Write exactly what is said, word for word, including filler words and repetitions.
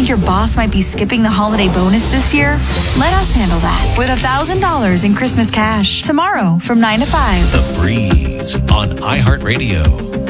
your boss might be skipping the holiday bonus this year? Let us handle that with one thousand dollars in Christmas cash tomorrow from nine to five. The Breeze on iHeartRadio.